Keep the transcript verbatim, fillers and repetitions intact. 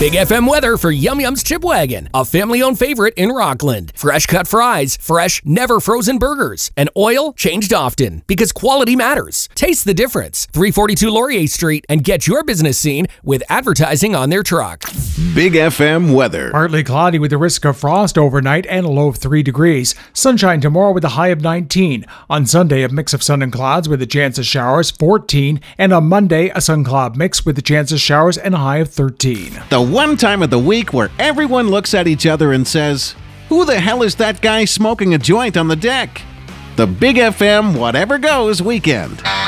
Big F M weather for Yum Yum's Chip Wagon, a family-owned favorite in Rockland. Fresh cut fries, fresh, never frozen burgers, and oil changed often because quality matters. Taste the difference. three forty-two Laurier Street and get your business seen with advertising on their truck. Big F M weather. Partly cloudy with a risk of frost overnight and a low of three degrees. Sunshine tomorrow with a high of nineteen. On Sunday, a mix of sun and clouds with a chance of showers, fourteen. And on Monday, a sun-cloud mix with a chance of showers and a high of thirteen. The one time of the week where everyone looks at each other and says, "Who the hell is that guy smoking a joint on the deck?" The Big F M Whatever Goes weekend.